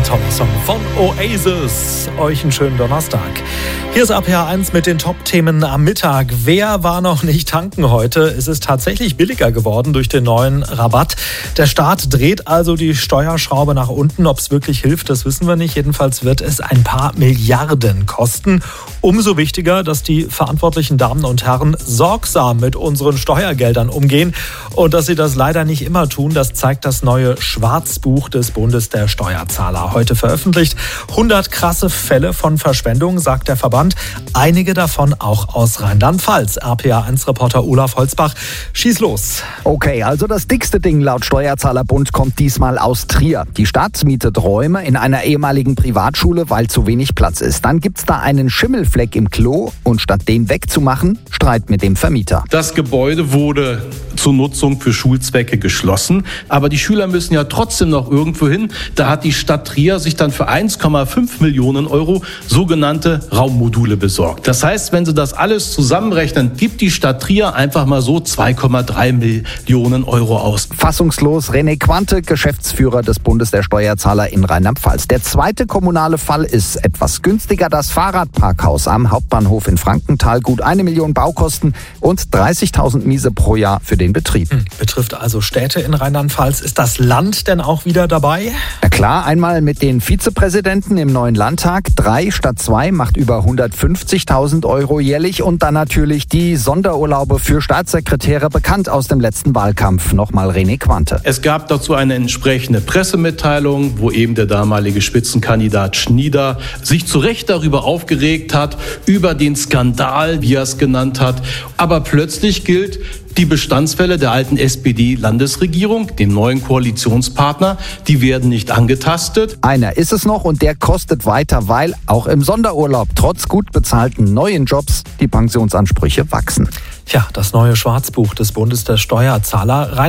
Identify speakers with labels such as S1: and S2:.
S1: Sommersong von Oasis. Euch einen schönen Donnerstag. Hier ist RPA1 mit den Top-Themen am Mittag. Wer war noch nicht tanken heute? Es ist tatsächlich billiger geworden durch den neuen Rabatt. Der Staat dreht also die Steuerschraube nach unten. Ob es wirklich hilft, das wissen wir nicht. Jedenfalls wird es ein paar Milliarden kosten. Umso wichtiger, dass die verantwortlichen Damen und Herren sorgsam mit unseren Steuergeldern umgehen. Und dass sie das leider nicht immer tun, das zeigt das neue Schwarzbuch des Bundes der Steuerzahler. Heute veröffentlicht 100 krasse Fälle von Verschwendung, sagt der Verband. Einige davon auch aus Rheinland-Pfalz. RPA1-Reporter Olaf Holzbach, schieß los.
S2: Okay, also das dickste Ding laut Steuerzahlerbund kommt diesmal aus Trier. Die Stadt mietet Räume in einer ehemaligen Privatschule, weil zu wenig Platz ist. Dann gibt's da einen Schimmelfleck im Klo und statt den wegzumachen, Streit mit dem Vermieter.
S3: Das Gebäude wurde zur Nutzung für Schulzwecke geschlossen, aber die Schüler müssen ja trotzdem noch irgendwo hin. Da hat die Stadt Trier sich dann für 1,5 Millionen Euro sogenannte Raummodule besorgt. Das heißt, wenn Sie das alles zusammenrechnen, gibt die Stadt Trier einfach mal so 2,3 Millionen Euro aus.
S2: Fassungslos René Quante, Geschäftsführer des Bundes der Steuerzahler in Rheinland-Pfalz. Der zweite kommunale Fall ist etwas günstiger. Das Fahrradparkhaus am Hauptbahnhof in Frankenthal. Gut 1 Million Baukosten und 30.000 Miese pro Jahr für den Betrieb.
S1: Betrifft also Städte in Rheinland-Pfalz. Ist das Land denn auch wieder dabei?
S2: Ja klar, einmal mit den Vizepräsidenten im neuen Landtag. 3 statt 2 macht über 150.000 Euro jährlich. Und dann natürlich die Sonderurlaube für Staatssekretäre, bekannt aus dem letzten Wahlkampf. Nochmal René Quante.
S3: Es gab dazu eine entsprechende Pressemitteilung, wo eben der damalige Spitzenkandidat Schnieder sich zu Recht darüber aufgeregt hat, über den Skandal, wie er es genannt hat. Aber plötzlich gilt, die Bestandsfälle der alten SPD-Landesregierung, dem neuen Koalitionspartner, die werden nicht angetastet.
S2: Einer ist es noch und der kostet weiter, weil auch im Sonderurlaub trotz gut bezahlten neuen Jobs die Pensionsansprüche wachsen.
S1: Tja, das neue Schwarzbuch des Bundes der Steuerzahler.